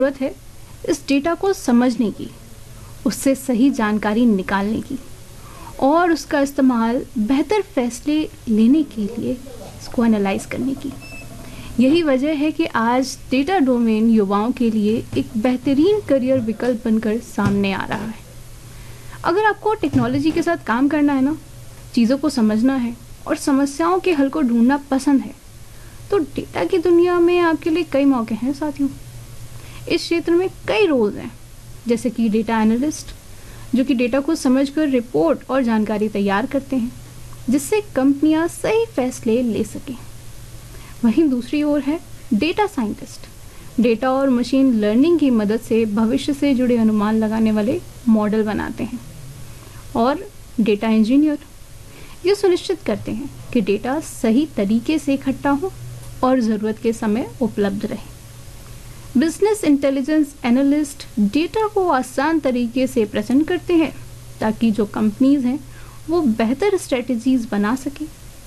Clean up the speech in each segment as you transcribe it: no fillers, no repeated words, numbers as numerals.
जरूरत है इस डेटा को समझने की, उससे सही जानकारी निकालने की और उसका इस्तेमाल बेहतर फैसले लेने के लिए इसको एनालाइज करने की। यही वजह है कि आज डेटा डोमेन युवाओं के लिए एक बेहतरीन करियर विकल्प बनकर सामने आ रहा है। अगर आपको टेक्नोलॉजी के साथ काम करना है ना, चीज़ों को समझना है और समस्याओं के हल को ढूंढना पसंद है, तो डेटा की दुनिया में आपके लिए कई मौके हैं साथियों। इस क्षेत्र में कई रोल्स हैं, जैसे कि डेटा एनालिस्ट, जो कि डेटा को समझकर रिपोर्ट और जानकारी तैयार करते हैं जिससे कंपनियां सही फैसले ले सकें। वहीं दूसरी ओर है डेटा साइंटिस्ट, डेटा और मशीन लर्निंग की मदद से भविष्य से जुड़े अनुमान लगाने वाले मॉडल बनाते हैं। और डेटा इंजीनियर ये सुनिश्चित करते हैं कि डेटा सही तरीके से इकट्ठा हो और ज़रूरत के समय उपलब्ध रहे। बिजनेस इंटेलिजेंस एनालिस्ट डेटा को आसान तरीके से प्रेजेंट करते हैं ताकि जो कंपनीज हैं वो बेहतर स्ट्रेटजीज बना सकें।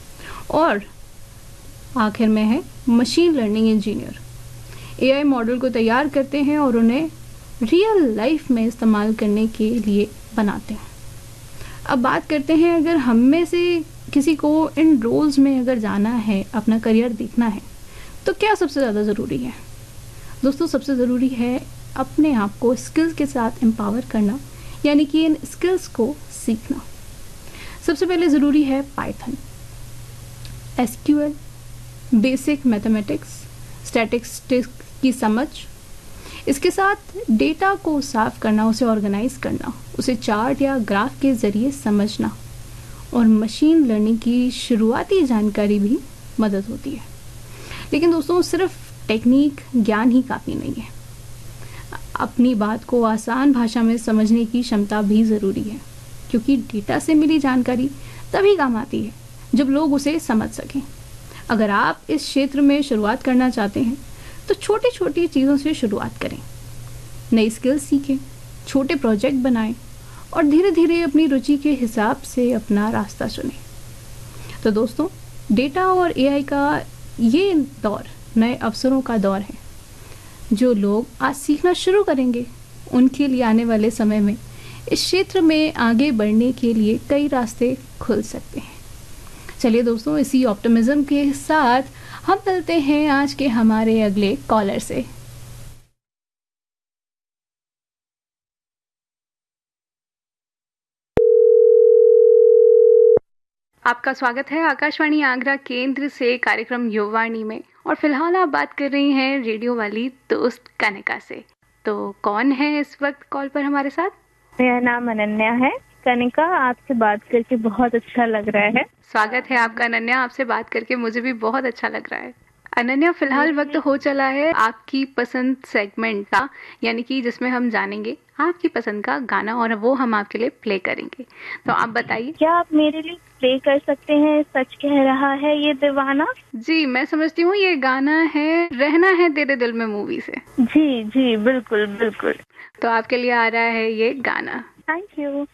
और आखिर में है machine learning engineer, AI model को तैयार करते हैं और उन्हें रियल लाइफ में इस्तेमाल करने के लिए बनाते हैं। अब बात करते हैं, अगर हम में से किसी को इन रोल्स में अगर जाना है, अपना करियर देखना है, तो क्या सबसे ज़्यादा ज़रूरी है? दोस्तों, सबसे ज़रूरी है अपने आप को स्किल्स के साथ एम्पावर करना, यानी कि इन स्किल्स को सीखना। सबसे पहले ज़रूरी है Python, SQL, basic mathematics, statistics की समझ। इसके साथ डेटा को साफ करना, उसे ऑर्गेनाइज करना, उसे चार्ट या ग्राफ के ज़रिए समझना और मशीन लर्निंग की शुरुआती जानकारी भी मदद होती है। लेकिन दोस्तों, सिर्फ टेक्निक ज्ञान ही काफ़ी नहीं है। अपनी बात को आसान भाषा में समझने की क्षमता भी ज़रूरी है, क्योंकि डेटा से मिली जानकारी तभी काम आती है जब लोग उसे समझ सकें। अगर आप इस क्षेत्र में शुरुआत करना चाहते हैं तो छोटी छोटी चीज़ों से शुरुआत करें, नई स्किल्स सीखें, छोटे प्रोजेक्ट बनाएं और धीरे धीरे अपनी रुचि के हिसाब से अपना रास्ता चुनें। तो दोस्तों, डेटा और एआई का ये दौर नए अवसरों का दौर है। जो लोग आज सीखना शुरू करेंगे, उनके लिए आने वाले समय में इस क्षेत्र में आगे बढ़ने के लिए कई रास्ते खुल सकते हैं। चलिए दोस्तों, इसी ऑप्टिमिज्म के साथ हम मिलते हैं आज के हमारे अगले कॉलर से। आपका स्वागत है आकाशवाणी आगरा केंद्र से कार्यक्रम युवावाणी में, और फिलहाल आप बात कर रही हैं रेडियो वाली दोस्त कनिका से। तो कौन है इस वक्त कॉल पर हमारे साथ? मेरा नाम अनन्या है। कनिका, आपसे बात करके बहुत अच्छा लग रहा है। स्वागत है आपका अनन्या, आपसे बात करके मुझे भी बहुत अच्छा लग रहा है। अनन्या, फिलहाल वक्त हो चला है आपकी पसंद सेगमेंट का, यानी कि जिसमें हम जानेंगे आपकी पसंद का गाना और वो हम आपके लिए प्ले करेंगे। तो आप बताइए, क्या आप मेरे लिए प्ले कर सकते हैं सच कह रहा है ये दीवाना? जी, मैं समझती हूँ ये गाना है रहना है तेरे दिल में मूवी से। जी जी, बिल्कुल बिल्कुल। तो आपके लिए आ रहा है ये गाना। Thank you.